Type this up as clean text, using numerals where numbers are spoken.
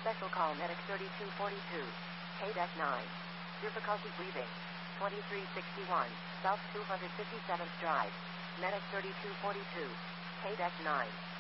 Special call Medic 3242. KDEC 9. Difficulty breathing. 2361. South 257th Drive. Medic 3242. KDEC 9.